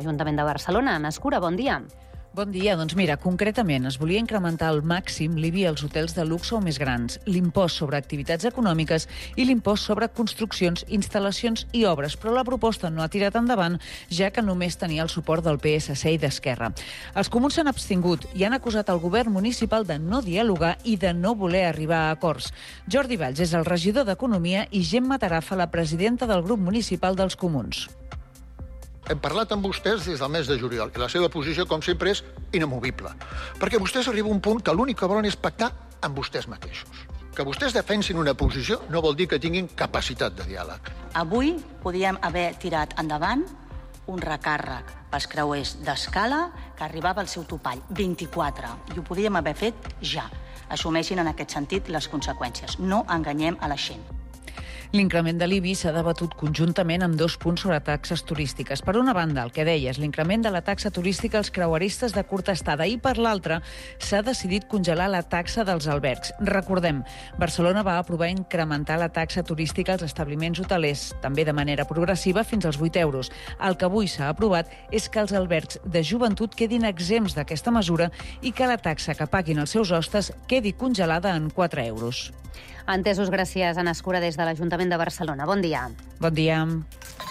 Ajuntament de Barcelona. Ana Escura, bon dia. Bon dia. Doncs mira, concretament es volia incrementar al màxim l'IBI als hotels de luxe o més grans, l'impost sobre activitats econòmiques i l'impost sobre construccions, instal·lacions i obres, però la proposta no ha tirat endavant, ja que només tenia el suport del PSC i d'Esquerra. Els comuns s'han abstingut i han acusat el govern municipal de no dialogar i de no voler arribar a acords. Jordi Valls és el regidor d'Economia i Gemma Tarafa, la presidenta del grup municipal dels comuns. Hem parlat amb vostès des del mes de juliol i la seva posició, com sempre, és inamovible. Perquè vostès arriben a un punt que l'únic que volen és pactar amb vostès mateixos. Que vostès defensin una posició no vol dir que tinguin capacitat de diàleg. Avui podíem haver tirat endavant un recàrrec pels creuers d'Escala que arribava al seu topall, 24, i ho podíem haver fet ja. Assumeixin en aquest sentit les conseqüències. No enganyem a la gent. L'increment de l'IBI s'ha debatut conjuntament amb 2 punts sobre taxes turístiques. Per una banda, el que deies, l'increment de la taxa turística als creueristes de curta estada i per l'altra s'ha decidit congelar la taxa dels albergs. Recordem, Barcelona va aprovar incrementar la taxa turística als establiments hotelers, també de manera progressiva fins als 8 euros. El que avui s'ha aprovat és que els albergs de joventut quedin exempts d'aquesta mesura i que la taxa que paguin els seus hostes quedi congelada en 4 euros. Entesos, gràcies, Ana Escura, des de l'Ajuntament de Barcelona. Bon dia. Bon dia.